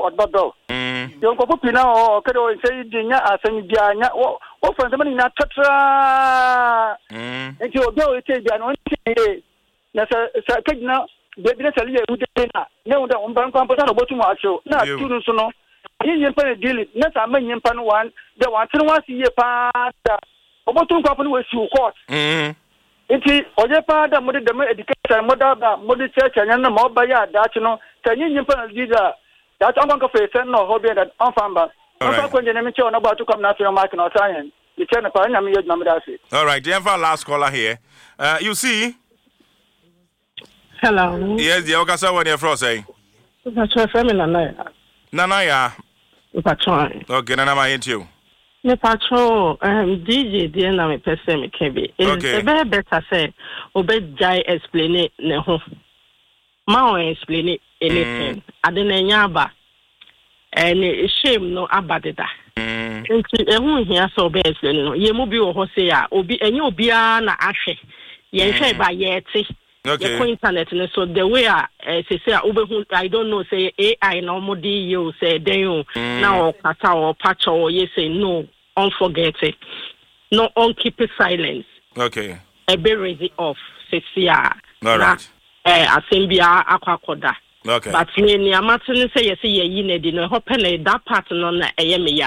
ododo yo ko pina o kedo say dinya asan bia nya wo fanza mani na tatra enti obi o say bia no nti na sa kagina be bi na sale ya ude na ne unda umban kwampo na botu mu aso na turu so no yin pa deal na sa man yin pa no wan de wan tiri wan si ye pa da obotu kwampo no we si court enti oje pa da mo de dem education mo da ba mo de church anya na mo ba ya da chi no tanyi yin pa na diga da ta ngon ka fe sen no ho be da on famba on ko nje na mi che ona ba to come na so mark na science you tell me pa nya mi ye na me da say. All right, the last caller here. You see? Hello. Yes, the Okasa one here for say. That's my family Nana ya. Patron. Okay, Nana my into. Me patron DJ dey na me person me can be. Okay. It's better say obe jai explain it ne ho. Ma o explain it anything. Adena nyaba. And shame no abadeda. Nti ehun hia so obe explain no. Ye mu bi wo ho say a obi enye obi a na ahwe. Ye hwe ba ye ti. Okay. The internet, so the way I don't know, say AI no more you say they now kata or patch or you say no, unforget it. No, on keep it silence. Okay. A be ready off, say all right. Asembia aquacoda. Okay. But me, Martin say, yes, ye need no hope that part no na